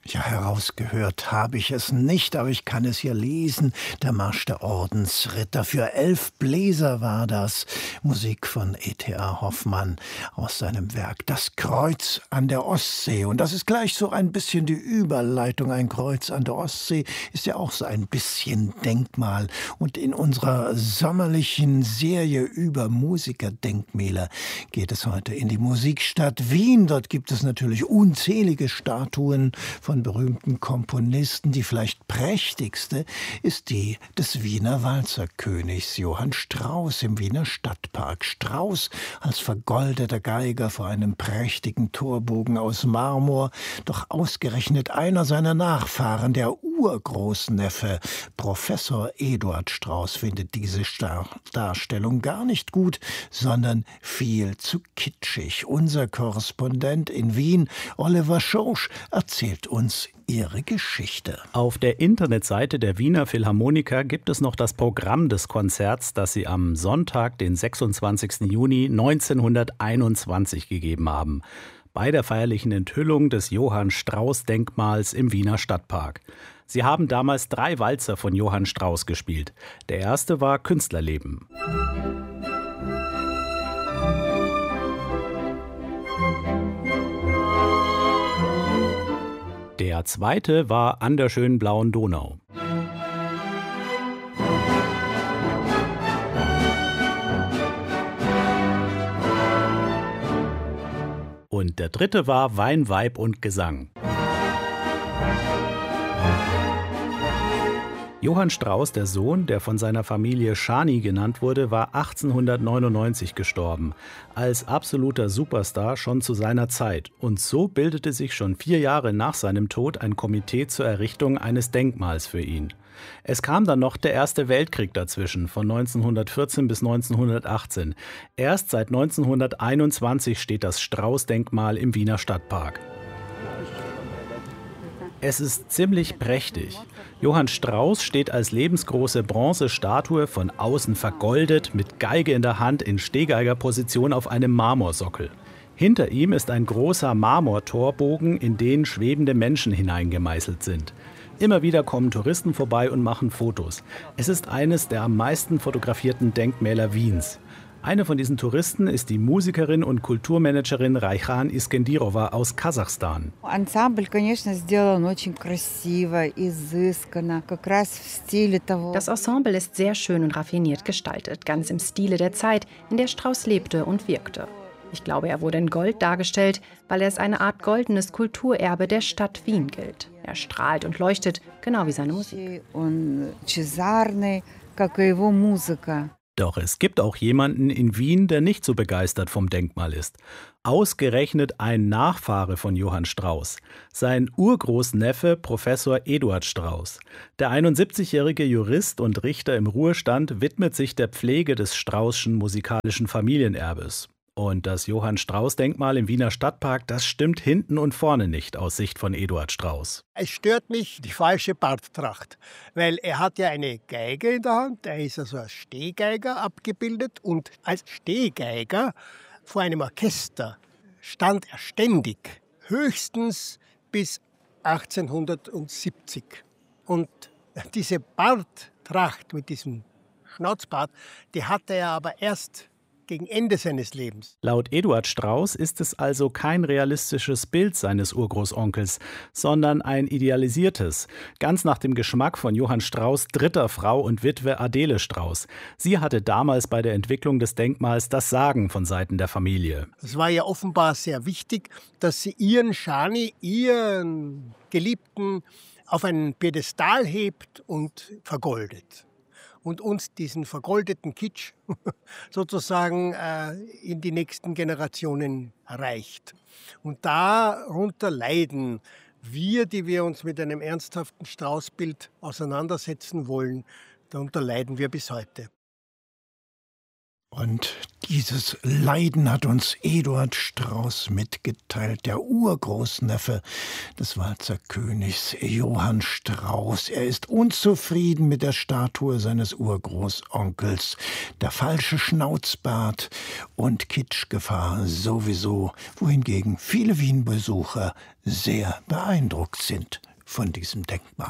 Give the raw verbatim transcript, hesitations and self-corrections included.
Ja, herausgehört habe ich es nicht, aber ich kann es hier lesen. Der Marsch der Ordensritter. Für elf Bläser war das. Musik von E T A Hoffmann aus seinem Werk Das Kreuz an der Ostsee. Und das ist gleich so ein bisschen die Überleitung. Ein Kreuz an der Ostsee ist ja auch so ein bisschen Denkmal. Und in unserer sommerlichen Serie über Musikerdenkmäler geht es heute in die Musikstadt Wien. Dort gibt es natürlich unzählige Statuen von berühmten Komponisten. Die vielleicht prächtigste ist die des Wiener Walzerkönigs Johann Strauss im Wiener Stadtpark. Strauss als vergoldeter Geiger vor einem prächtigen Torbogen aus Marmor. Doch ausgerechnet einer seiner Nachfahren, der Urgroßneffe Professor Eduard Strauss, findet diese Star- Darstellung gar nicht gut, sondern viel zu kitschig. Unser Korrespondent in Wien, Oliver Schorsch, erzählt uns ihre Geschichte. Auf der Internetseite der Wiener Philharmoniker gibt es noch das Programm des Konzerts, das sie am Sonntag, den sechsundzwanzigsten Juni neunzehnhunderteinundzwanzig gegeben haben, bei der feierlichen Enthüllung des Johann Strauss-Denkmals im Wiener Stadtpark. Sie haben damals drei Walzer von Johann Strauss gespielt. Der erste war Künstlerleben. Der zweite war An der schönen blauen Donau. Und der dritte war Wein, Weib und Gesang. Johann Strauss, der Sohn, der von seiner Familie Schani genannt wurde, war achtzehnhundertneunundneunzig gestorben, als absoluter Superstar schon zu seiner Zeit. Und so bildete sich schon vier Jahre nach seinem Tod ein Komitee zur Errichtung eines Denkmals für ihn. Es kam dann noch der Erste Weltkrieg dazwischen, von neunzehnhundertvierzehn bis neunzehnhundertachtzehn. Erst seit neunzehnhunderteinundzwanzig steht das Strauss-Denkmal im Wiener Stadtpark. Es ist ziemlich prächtig. Johann Strauss steht als lebensgroße Bronzestatue von außen vergoldet, mit Geige in der Hand in Stehgeigerposition auf einem Marmorsockel. Hinter ihm ist ein großer Marmortorbogen, in den schwebende Menschen hineingemeißelt sind. Immer wieder kommen Touristen vorbei und machen Fotos. Es ist eines der am meisten fotografierten Denkmäler Wiens. Eine von diesen Touristen ist die Musikerin und Kulturmanagerin Raihan Iskendirova aus Kasachstan. Das Ensemble ist sehr schön und raffiniert gestaltet, ganz im Stile der Zeit, in der Strauss lebte und wirkte. Ich glaube, er wurde in Gold dargestellt, weil er als eine Art goldenes Kulturerbe der Stadt Wien gilt. Er strahlt und leuchtet, genau wie seine Musik. Doch es gibt auch jemanden in Wien, der nicht so begeistert vom Denkmal ist. Ausgerechnet ein Nachfahre von Johann Strauss, sein Urgroßneffe Professor Eduard Strauss. Der einundsiebzigjährige Jurist und Richter im Ruhestand widmet sich der Pflege des Straußschen musikalischen Familienerbes. Und das Johann-Strauss-Denkmal im Wiener Stadtpark, das stimmt hinten und vorne nicht aus Sicht von Eduard Strauss. Es stört mich die falsche Barttracht, weil er hat ja eine Geige in der Hand, er ist also als Stehgeiger abgebildet und als Stehgeiger vor einem Orchester stand er ständig, höchstens bis achtzehnhundertsiebzig. Und diese Barttracht mit diesem Schnauzbart, die hatte er aber erst gegen Ende seines Lebens. Laut Eduard Strauss ist es also kein realistisches Bild seines Urgroßonkels, sondern ein idealisiertes, ganz nach dem Geschmack von Johann Strauss' dritter Frau und Witwe Adele Strauss. Sie hatte damals bei der Entwicklung des Denkmals das Sagen von Seiten der Familie. Es war ja offenbar sehr wichtig, dass sie ihren Schani, ihren Geliebten, auf einen Piedestal hebt und vergoldet. Und uns diesen vergoldeten Kitsch sozusagen äh, in die nächsten Generationen reicht. Und darunter leiden wir, die wir uns mit einem ernsthaften Straußbild auseinandersetzen wollen, darunter leiden wir bis heute. Und dieses Leiden hat uns Eduard Strauss mitgeteilt, der Urgroßneffe des Walzer Königs Johann Strauss. Er ist unzufrieden mit der Statue seines Urgroßonkels. Der falsche Schnauzbart und Kitschgefahr sowieso, wohingegen viele Wien-Besucher sehr beeindruckt sind von diesem Denkmal.